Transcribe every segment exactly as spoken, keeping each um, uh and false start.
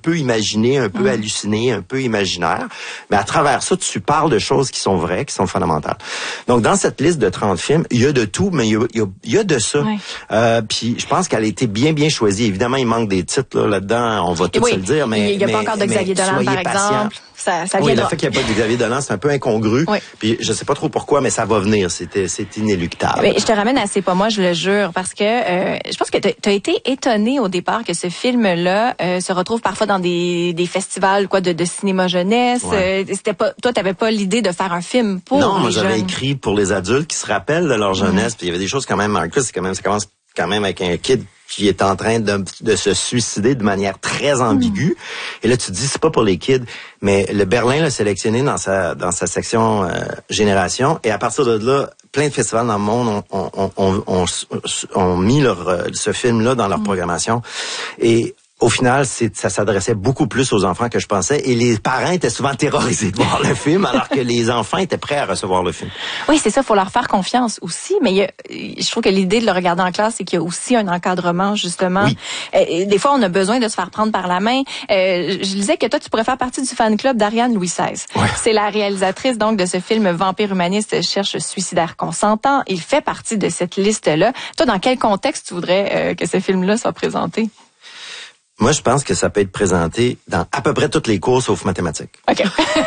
peu imaginé, un peu mmh. halluciné, un peu imaginaire. Mais à travers ça, tu parles de choses qui sont vraies, qui sont fondamentales. Donc, dans cette liste de trente films, il y a de tout, mais il y a, il y a, il y a de ça. Ouais. Euh, puis, je pense qu'elle a été bien, bien choisie. Évidemment, il manque des titres là, là-dedans, on va tout oui, se le dire. Mais il n'y a mais, pas encore de Xavier Dolan, par exemple. Ça, ça oui, viendra. le fait qu'il n'y ait pas de Xavier Dolan, c'est un peu incongru. Oui. Puis je sais pas trop pourquoi, mais ça va venir. C'était, c'est inéluctable. Mais je te ramène à C'est pas moi, je le jure, parce que euh, je pense que tu as été étonné au départ que ce film-là euh, se retrouve parfois dans des, des festivals quoi de, de cinéma jeunesse. Ouais. Euh, c'était pas, toi, t'avais pas l'idée de faire un film pour non, les moi, j'avais jeunes. écrit pour les adultes qui se rappellent de leur jeunesse. Mmh. Puis il y avait des choses quand même. En plus, c'est quand même, ça commence quand même avec un kid qui est en train de, de se suicider de manière très ambiguë. Mmh. Et là, tu te dis, c'est pas pour les kids. Mais le Berlin l'a sélectionné dans sa dans sa section euh, génération. Et à partir de là, plein de festivals dans le monde ont, ont, ont, ont, ont, ont mis leur, euh, ce film-là dans leur mmh. programmation. Et au final, c'est, ça s'adressait beaucoup plus aux enfants que je pensais. Et les parents étaient souvent terrorisés de voir le film, alors que les enfants étaient prêts à recevoir le film. Oui, c'est ça, faut leur faire confiance aussi. Mais il y a, je trouve que l'idée de le regarder en classe, c'est qu'il y a aussi un encadrement, justement. Oui. Et des fois, on a besoin de se faire prendre par la main. Euh, je disais que toi, tu pourrais faire partie du fan club d'Ariane Louis seize. Ouais. C'est la réalisatrice, donc, de ce film Vampire humaniste cherche suicidaire consentant. Il fait partie de cette liste-là. Toi, dans quel contexte tu voudrais euh, que ce film-là soit présenté? Moi, je pense que ça peut être présenté dans à peu près toutes les cours sauf mathématiques. OK.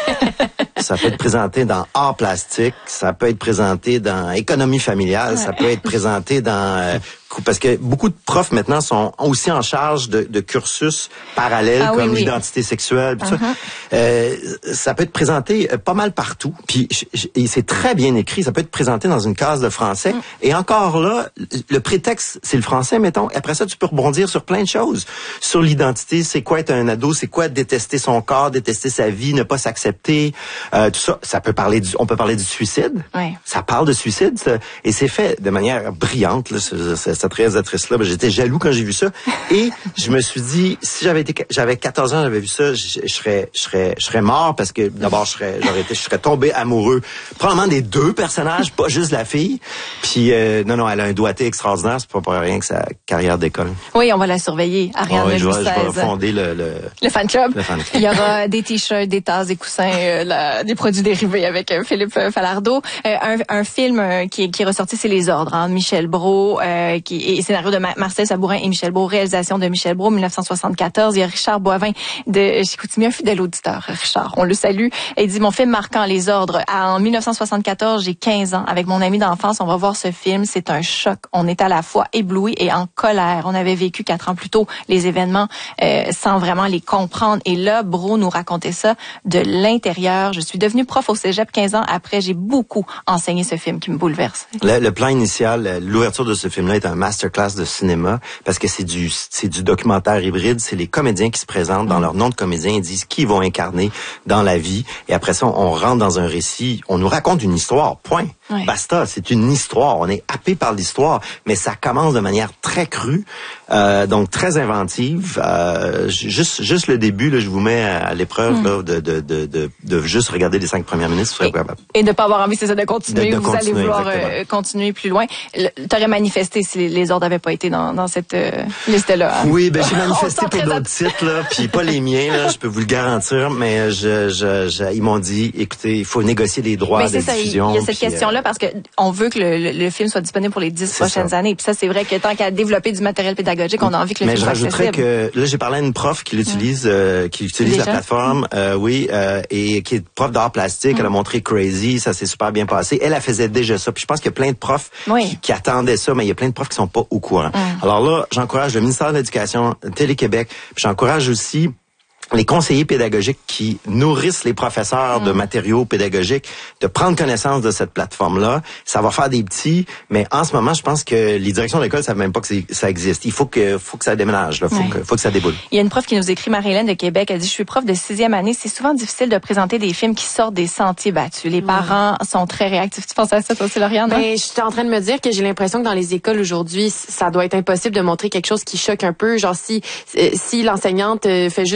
Ça peut être présenté dans art plastique, ça peut être présenté dans économie familiale, ouais. Ça peut être présenté dans euh, parce que beaucoup de profs maintenant sont aussi en charge de, de cursus parallèles ah, comme oui, l'identité oui. sexuelle. Pis uh-huh. ça. Euh, ça peut être présenté pas mal partout. Puis et c'est très bien écrit. Ça peut être présenté dans une case de français. Mm. Et encore là, le prétexte c'est le français, mettons. Et après ça, tu peux rebondir sur plein de choses. Sur l'identité, c'est quoi être un ado, c'est quoi détester son corps, détester sa vie, ne pas s'accepter. Euh, tout ça, ça peut parler du, on peut parler du suicide. Oui. Ça parle de suicide, ça, et c'est fait de manière brillante. Là, c'est, c'est, cette réalisatrice-là, ben, j'étais jaloux quand j'ai vu ça, et je me suis dit, si j'avais été, j'avais quatorze ans, j'avais vu ça, je, je serais, je serais, je serais mort parce que d'abord, je serais, j'aurais été, je serais tombé amoureux, probablement des deux personnages, pas juste la fille. Puis euh, non, non, elle a un doigté extraordinaire, c'est pas pour rien que sa carrière décolle. Oui, on va la surveiller, Ariane oh, oui, Louis seize. Je vais fonder le, le le fan club. Le fan club. Il y aura des t-shirts, des tasses, des coussins, euh, la, des produits dérivés avec euh, Philippe Falardeau. Euh, un, un film euh, qui, est, qui est ressorti, c'est Les Ordres, hein, Michel Brault, euh, qui et scénario de Ma- Marcel Sabourin et Michel Brault, réalisation de Michel Brault, dix-neuf cent soixante-quatorze. Il y a Richard Boivin de Chicoutimi, un fidèle auditeur, Richard, on le salue. Et il dit, mon film marquant, Les Ordres. En dix-neuf cent soixante-quatorze, j'ai quinze ans. Avec mon ami d'enfance, on va voir ce film. C'est un choc. On est à la fois ébloui et en colère. On avait vécu quatre ans plus tôt les événements euh, sans vraiment les comprendre. Et là, Brault nous racontait ça de l'intérieur. Je suis devenue prof au cégep quinze ans après. J'ai beaucoup enseigné ce film qui me bouleverse. Le, le plan initial, l'ouverture de ce film-là est un masterclass de cinéma parce que c'est du c'est du documentaire hybride. C'est les comédiens qui se présentent dans mmh. leur nom de comédien et disent qui ils vont incarner dans la vie. Et après ça, on rentre dans un récit. On nous raconte une histoire. Point. Ouais. Basta. C'est une histoire. On est happé par l'histoire, mais ça commence de manière très crue, euh, donc très inventive. Euh, juste juste le début, là, je vous mets à l'épreuve mmh. là, de, de de de de juste regarder les cinq premières minutes. Et, et de pas avoir envie, c'est ça, de continuer. De, de vous continuer, allez vouloir euh, continuer plus loin. T'aurais manifesté si les, les ordres n'avaient pas été dans, dans cette euh, liste-là. Hein? Oui, ben j'ai manifesté pour d'autres titres, là, puis pas les miens, là, je peux vous le garantir, mais je, je, je, ils m'ont dit, écoutez, il faut négocier les droits de ça, diffusion. Il y a cette question-là euh, parce que on veut que le, le, le film soit disponible pour les dix prochaines ça. années. Puis ça, c'est vrai que tant qu'à développer du matériel pédagogique, on a envie que le mais film soit accessible. Mais je rajouterais que là, j'ai parlé à une prof qui l'utilise, mmh. euh, qui utilise Déjà? la plateforme, mmh. euh, oui, euh, et qui est prof d'art plastique. Mmh. Elle a montré Crazy, ça s'est super bien passé. Elle, elle faisait déjà ça. Puis je pense qu'il y a plein de profs oui. qui, qui attendaient ça, mais il y a plein de profs qui sont pas au courant. Mmh. Alors là, j'encourage le ministère de l'Éducation, Télé-Québec, puis j'encourage aussi les conseillers pédagogiques qui nourrissent les professeurs mmh. de matériaux pédagogiques de prendre connaissance de cette plateforme-là. Ça va faire des petits, mais en ce moment, je pense que les directions de l'école savent même pas que ça existe. Il faut que, faut que ça déménage, là. Faut ouais. que, faut que ça déboule. Il y a une prof qui nous écrit, Marie-Hélène de Québec, elle dit, je suis prof de sixième année. C'est souvent difficile de présenter des films qui sortent des sentiers battus. Les mmh. parents sont très réactifs. Tu penses à ça, toi aussi, Lauriane? Ben, je suis en train de me dire que j'ai l'impression que dans les écoles aujourd'hui, ça doit être impossible de montrer quelque chose qui choque un peu. Genre, si, si l'enseignante fait juste parler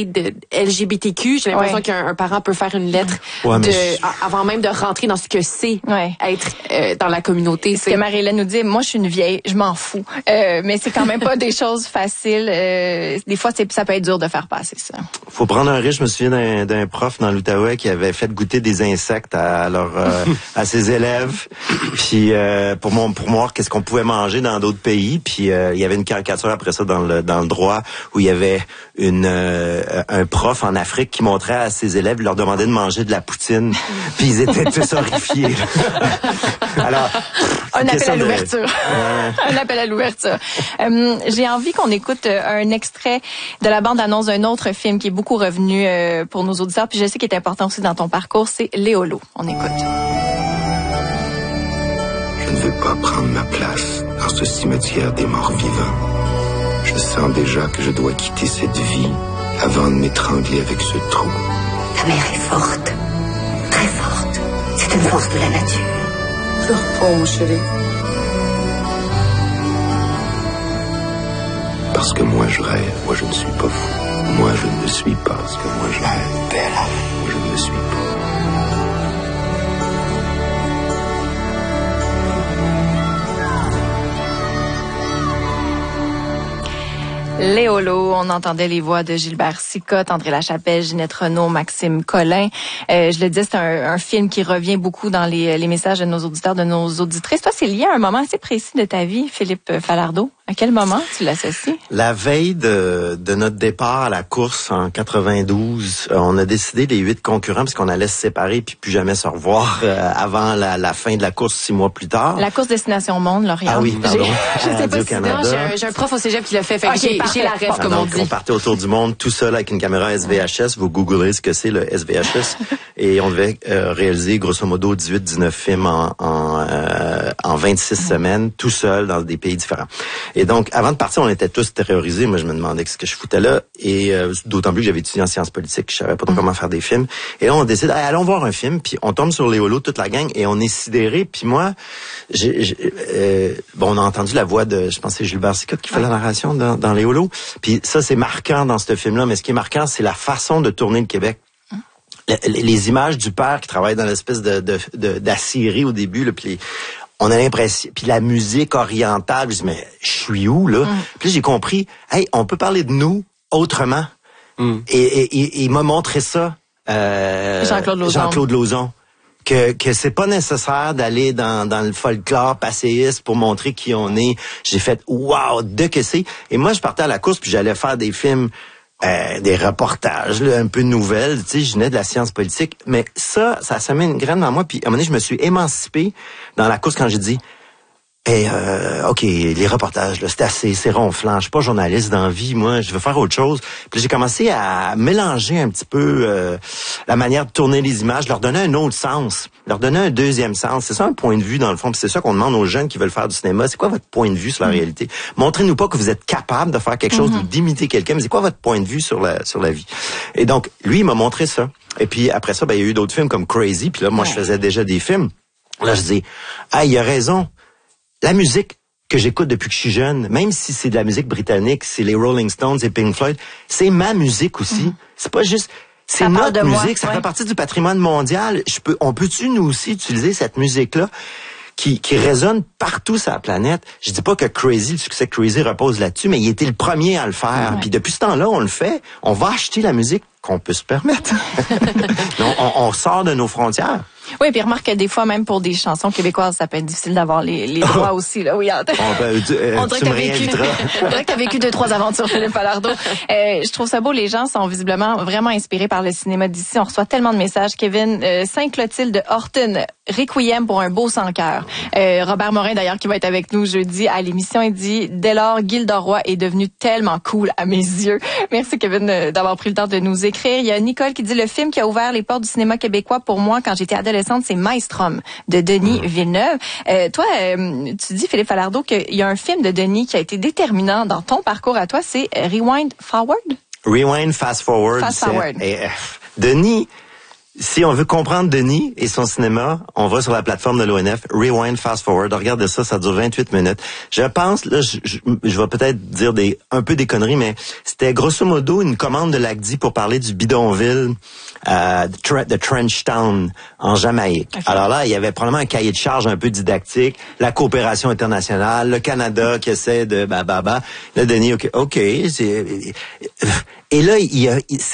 de L G B T Q, j'ai l'impression ouais. qu'un un parent peut faire une lettre ouais, de, je... avant même de rentrer dans ce que c'est ouais. être euh, dans la communauté. Ce que Marie-Hélène nous dit, moi je suis une vieille, je m'en fous. Euh, mais c'est quand même pas des choses faciles. Euh, des fois, c'est, ça peut être dur de faire passer ça. Faut prendre un risque. Je me souviens d'un, d'un prof dans l'Outaouais qui avait fait goûter des insectes à leur euh, à ses élèves, puis euh, pour mon pour voir qu'est-ce qu'on pouvait manger dans d'autres pays. Puis euh, il y avait une caricature après ça dans le dans le droit où il y avait une euh, un prof en Afrique qui montrait à ses élèves, il leur demandait de manger de la poutine, puis ils étaient tous horrifiés. Alors un appel à l'ouverture. De... un appel à l'ouverture. Euh, j'ai envie qu'on écoute un extrait de la bande-annonce d'un autre film qui est beaucoup revenu euh, pour nos auditeurs, puis je sais qu'il est important aussi dans ton parcours, c'est Léolo. On écoute. Je ne veux pas prendre ma place dans ce cimetière des morts vivants. Je sens déjà que je dois quitter cette vie avant de m'étrangler avec ce trou. Ta mère est forte, très forte. C'est une force de la nature. Pleure pas, mon chéri. Parce que moi je rêve, moi je ne suis pas fou. Moi je ne le suis pas parce que moi je rêve. Bella, moi je ne le suis pas. Léolo, on entendait les voix de Gilbert Sicotte, André Lachapelle, Ginette Renaud, Maxime Collin. Euh, je le disais, c'est un, un film qui revient beaucoup dans les, les messages de nos auditeurs, de nos auditrices. Toi, c'est lié à un moment assez précis de ta vie, Philippe Falardeau. À quel moment tu l'associes? La veille de, de notre départ à la course en quatre-vingt-douze, on a décidé les huit concurrents parce qu'on allait se séparer puis plus jamais se revoir euh, avant la, la fin de la course six mois plus tard. La course Destination Monde, Lauriane. Ah oui, pardon. Je sais pas si non, j'ai, un, j'ai un prof au cégep qui l'a fait. Fait okay, j'ai, j'ai la rêve, comme donc, on dit. On partait autour du monde tout seul avec une caméra S V H S. Vous googlez ce que c'est le S V H S. Et on devait euh, réaliser grosso modo dix-huit dix-neuf films en, en, euh, en vingt-six mmh. semaines, tout seul dans des pays différents. Et donc, avant de partir, on était tous terrorisés. Moi, je me demandais ce que je foutais là. Et euh, d'autant plus que j'avais étudié en sciences politiques, je savais pas trop mmh. comment faire des films. Et là, on décide, hey, allons voir un film. Puis on tombe sur Léolo, toute la gang, et on est sidérés. Puis moi, j'ai, j'ai, euh, bon, on a entendu la voix de, je pense que c'est Gilbert Sicotte qui fait la narration dans, dans Léolo. Puis ça, c'est marquant dans ce film-là. Mais ce qui est marquant, c'est la façon de tourner le Québec. Les, les images du père qui travaille dans l'espèce de, de, de d'Assyrie au début, là, puis les, on a l'impression, puis la musique orientale, je dis mais je suis où là? Mm. Puis j'ai compris, hey, on peut parler de nous autrement. Mm. Et, et, et il m'a montré ça, euh, Jean-Claude Lauzon. Jean-Claude Lauzon. Que, que c'est pas nécessaire d'aller dans, dans le folklore passéiste pour montrer qui on est. J'ai fait wow, de que c'est. Et moi je partais à la course puis j'allais faire des films. Euh, des reportages, là, un peu nouvelles, tu sais, je venais de la science politique, mais ça, ça a mis une graine dans moi, puis à un moment donné, je me suis émancipé dans la course quand j'ai dit, hey, euh, ok, les reportages, là, c'est assez, c'est ronflant, je suis pas journaliste dans la vie, moi, je veux faire autre chose. Puis j'ai commencé à mélanger un petit peu euh, la manière de tourner les images, leur donner un autre sens, leur donner un deuxième sens. C'est ça un point de vue dans le fond, puis c'est ça qu'on demande aux jeunes qui veulent faire du cinéma. C'est quoi votre point de vue sur la mmh. réalité? Montrez-nous pas que vous êtes capable de faire quelque chose mmh. ou d'imiter quelqu'un, mais c'est quoi votre point de vue sur la sur la vie? Et donc, lui, il m'a montré ça. Et puis après ça, ben il y a eu d'autres films comme Crazy, puis là, moi, ouais. je faisais déjà des films. Là, je dis, ah, il a raison. La musique que j'écoute depuis que je suis jeune, même si c'est de la musique britannique, c'est les Rolling Stones et Pink Floyd, c'est ma musique aussi. Mmh. C'est pas juste, c'est ça notre musique, moi, ça ouais. fait partie du patrimoine mondial. Je peux, on peut-tu nous aussi utiliser cette musique-là qui, qui résonne partout sur la planète? Je dis pas que Crazy, le succès de Crazy repose là-dessus, mais il était le premier à le faire. Ouais. Puis depuis ce temps-là, on le fait. On va acheter la musique qu'on peut se permettre. on, on, on sort de nos frontières. Oui, puis remarque que des fois, même pour des chansons québécoises, ça peut être difficile d'avoir les, les droits aussi. Là. Oui, on, ben, tu, euh, on dirait que tu as vécu, que t'as vécu deux, trois aventures, Philippe Falardeau. Euh, je trouve ça beau. Les gens sont visiblement vraiment inspirés par le cinéma d'ici. On reçoit tellement de messages. Kevin, euh, Sainte-Clotilde de Horton, Requiem pour un beau sans cœur. Euh, Robert Morin, d'ailleurs, qui va être avec nous jeudi à l'émission, il dit, dès lors, Gilda Roy est devenu tellement cool à mes yeux. Merci, Kevin, d'avoir pris le temps de nous écrire. Il y a Nicole qui dit, le film qui a ouvert les portes du cinéma québécois pour moi quand j'étais adolescente, c'est Maelstrom de Denis mmh. Villeneuve. Euh, toi, euh, tu dis, Philippe Falardeau, qu'il y a un film de Denis qui a été déterminant dans ton parcours à toi, c'est Rewind Forward? Rewind Fast Forward. Fast Forward. Et, euh, Denis, Si on veut comprendre Denis et son cinéma, on va sur la plateforme de l'O N F, Rewind, Fast Forward. Regardez ça, ça dure vingt-huit minutes. Je pense, là, je, je, je vais peut-être dire des un peu des conneries, mais c'était grosso modo une commande de l'A C D I pour parler du bidonville euh, de Trenchtown en Jamaïque. Okay. Alors là, il y avait probablement un cahier de charge un peu didactique, la coopération internationale, le Canada qui essaie de bah bah bah. Là, Denis, ok, ok, c'est... Et là, il y a, c'est